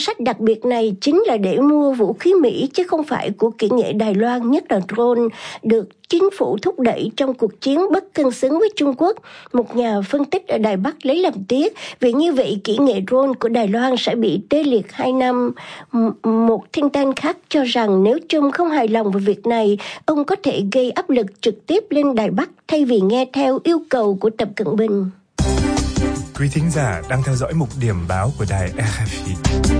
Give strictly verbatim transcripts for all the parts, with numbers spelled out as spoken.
sách đặc biệt này chính là để mua vũ khí Mỹ chứ không phải của kỹ nghệ Đài Loan, nhất là drone, được chính phủ thúc đẩy trong cuộc chiến bất cân xứng với Trung Quốc. Một nhà phân tích ở Đài Bắc lấy làm tiếc vì như vậy kỹ nghệ drone của Đài Loan sẽ bị tê liệt hai năm. Một think tank khác cho rằng nếu Trump không hài lòng về việc này, ông có thể gây áp lực trực tiếp lên Đài Bắc thay vì nghe theo yêu cầu của Tập Cận Bình. Quý thính giả đang theo dõi mục điểm báo của đài rờ ép i.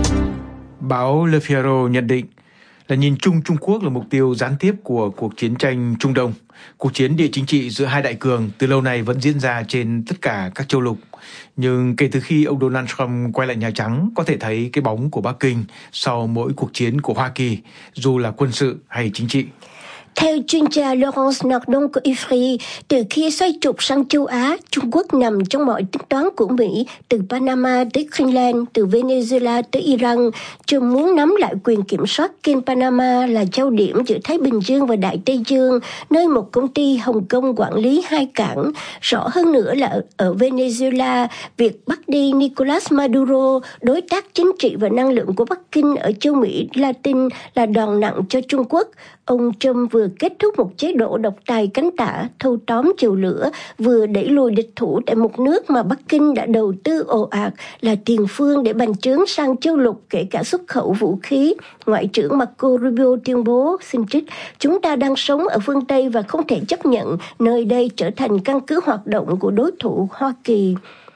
Báo Le Figaro nhận định là nhìn chung Trung Quốc là mục tiêu gián tiếp của cuộc chiến tranh Trung Đông. Cuộc chiến địa chính trị giữa hai đại cường từ lâu nay vẫn diễn ra trên tất cả các châu lục. Nhưng kể từ khi ông Donald Trump quay lại Nhà Trắng, có thể thấy cái bóng của Bắc Kinh sau mỗi cuộc chiến của Hoa Kỳ, dù là quân sự hay chính trị. Theo chuyên gia Laurence Nardon của i ép rờ i, từ khi xoay trục sang châu Á, Trung Quốc nằm trong mọi tính toán của Mỹ, từ Panama tới Greenland, từ Venezuela tới Iran. Trump muốn nắm lại quyền kiểm soát kênh Panama là châu điểm giữa Thái Bình Dương và Đại Tây Dương, nơi một công ty Hồng Kông quản lý hai cảng. Rõ hơn nữa là ở Venezuela, việc bắt đi Nicolas Maduro, đối tác chính trị và năng lượng của Bắc Kinh ở châu Mỹ Latin, là đòn nặng cho Trung Quốc. Ông Trump vừa kết thúc một chế độ độc tài cánh tả, thâu tóm chầu lửa, vừa đẩy lùi địch thủ tại một nước mà Bắc Kinh đã đầu tư ồ ạt, là tiền phương để bành trướng sang châu lục, kể cả xuất khẩu vũ khí. Ngoại trưởng Marco Rubio tuyên bố, xin trích, chúng ta đang sống ở phương Tây và không thể chấp nhận nơi đây trở thành căn cứ hoạt động của đối thủ Hoa Kỳ.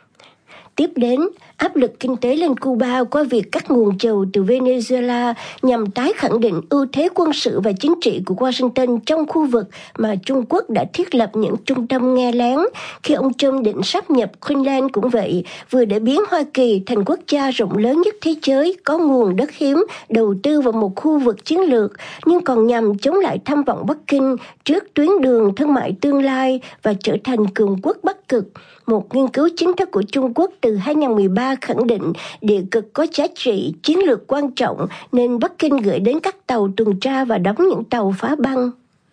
Tiếp đến, áp lực kinh tế lên Cuba qua việc cắt nguồn dầu từ Venezuela nhằm tái khẳng định ưu thế quân sự và chính trị của Washington trong khu vực mà Trung Quốc đã thiết lập những trung tâm nghe lén. Khi ông Trump định sáp nhập Greenland cũng vậy, vừa để biến Hoa Kỳ thành quốc gia rộng lớn nhất thế giới, có nguồn đất hiếm, đầu tư vào một khu vực chiến lược, nhưng còn nhằm chống lại tham vọng Bắc Kinh trước tuyến đường thương mại tương lai và trở thành cường quốc Bắc Cực. Một nghiên cứu chính thức của Trung Quốc từ hai không một ba khẳng định địa cực có giá trị chiến lược quan trọng nên Bắc Kinh gửi đến các tàu tuần tra và đóng những tàu phá băng.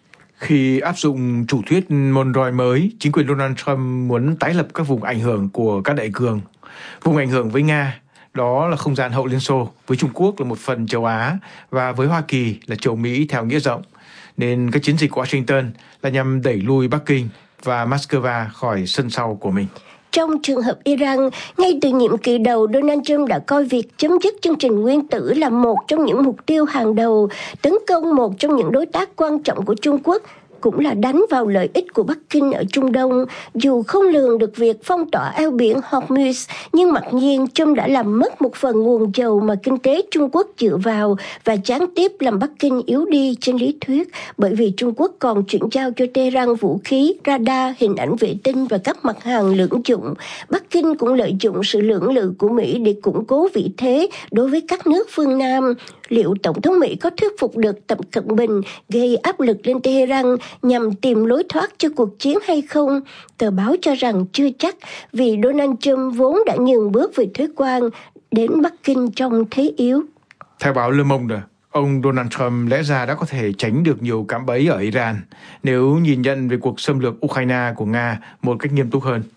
Khi áp dụng chủ thuyết Monroe mới, chính quyền Donald Trump muốn tái lập các vùng ảnh hưởng của các đại cường. Vùng ảnh hưởng với Nga, đó là không gian hậu Liên Xô, với Trung Quốc là một phần châu Á và với Hoa Kỳ là châu Mỹ theo nghĩa rộng. Nên các chiến dịch của Washington là nhằm đẩy lui Bắc Kinh và Moscow khỏi sân sau của mình. Trong trường hợp Iran, ngay từ nhiệm kỳ đầu, Donald Trump đã coi việc chấm dứt chương trình nguyên tử là một trong những mục tiêu hàng đầu. Tấn công một trong những đối tác quan trọng của Trung Quốc cũng là đánh vào lợi ích của Bắc Kinh ở Trung Đông. Dù không lường được việc phong tỏa eo biển Hormuz, nhưng mặc nhiên Trump đã làm mất một phần nguồn dầu mà kinh tế Trung Quốc dựa vào và gián tiếp làm Bắc Kinh yếu đi trên lý thuyết, bởi vì Trung Quốc còn chuyển giao cho Tehran vũ khí, radar, hình ảnh vệ tinh và các mặt hàng lưỡng dụng. Bắc Kinh cũng lợi dụng sự lưỡng lự của Mỹ để củng cố vị thế đối với các nước phương Nam. Liệu Tổng thống Mỹ có thuyết phục được Tập Cận Bình gây áp lực lên Tehran nhằm tìm lối thoát cho cuộc chiến hay không? Tờ báo cho rằng chưa chắc, vì Donald Trump vốn đã nhường bước về thuế quan đến Bắc Kinh trong thế yếu. Theo báo Le Monde, ông Donald Trump lẽ ra đã có thể tránh được nhiều cạm bẫy ở Iran nếu nhìn nhận về cuộc xâm lược Ukraine của Nga một cách nghiêm túc hơn.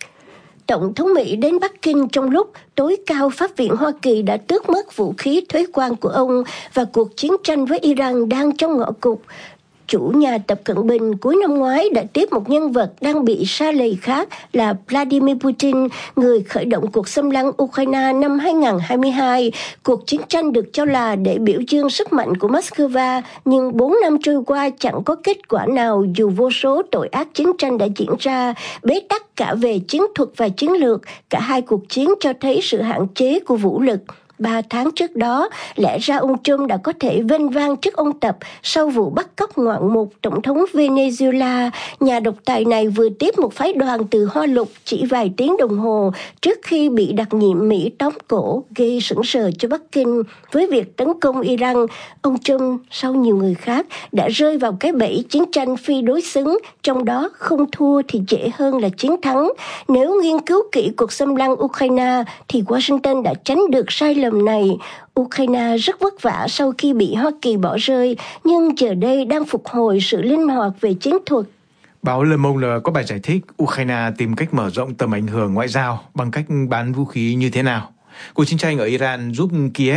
Tổng thống Mỹ đến Bắc Kinh trong lúc tối cao pháp viện Hoa Kỳ đã tước mất vũ khí thuế quan của ông và cuộc chiến tranh với Iran đang trong ngõ cụt. Chủ nhà Tập Cận Bình cuối năm ngoái đã tiếp một nhân vật đang bị sa lầy khác là Vladimir Putin, người khởi động cuộc xâm lăng Ukraine năm hai không hai hai. Cuộc chiến tranh được cho là để biểu dương sức mạnh của Moscow, nhưng bốn năm trôi qua chẳng có kết quả nào dù vô số tội ác chiến tranh đã diễn ra, bế tắc cả về chiến thuật và chiến lược. Cả hai cuộc chiến cho thấy sự hạn chế của vũ lực. Ba tháng trước đó, lẽ ra ông Trump đã có thể vênh vang trước ông Tập sau vụ bắt cóc ngoạn mục Tổng thống Venezuela. Nhà độc tài này vừa tiếp một phái đoàn từ Hoa Lục chỉ vài tiếng đồng hồ trước khi bị đặc nhiệm Mỹ tóm cổ, gây sững sờ cho Bắc Kinh. Với việc tấn công Iran, ông Trump, sau nhiều người khác, đã rơi vào cái bẫy chiến tranh phi đối xứng, trong đó không thua thì dễ hơn là chiến thắng. Nếu nghiên cứu kỹ cuộc xâm lăng Ukraine, thì Washington đã tránh được sai lầm này. Ukraine rất vất vả sau khi bị Hoa Kỳ bỏ rơi, nhưng giờ đây đang phục hồi sự linh hoạt về chiến thuật. Báo Le Monde có bài giải thích Ukraine tìm cách mở rộng tầm ảnh hưởng ngoại giao bằng cách bán vũ khí như thế nào. Cuộc chiến tranh ở Iran giúp Kiev